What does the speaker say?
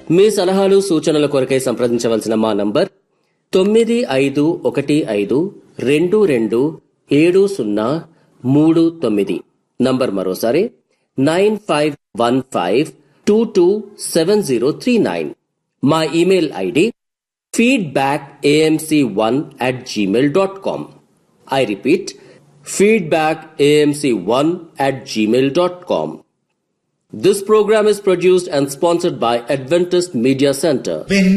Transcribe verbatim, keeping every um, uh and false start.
మీ సలహాలు సూచనల కొరకై సంప్రదించవలసిన మా నంబర్ తొమ్మిది ఐదు ఒకటి ఐదు రెండు రెండు ఏడు సున్నా మూడు తొమ్మిది. నంబర్ మరోసారి nine five one five two two seven zero three nine. మా email ID feedback AMC one at Gmail dot com. I repeat feedback a m c one at gmail dot com. This program is produced and sponsored by Adventist Media Center.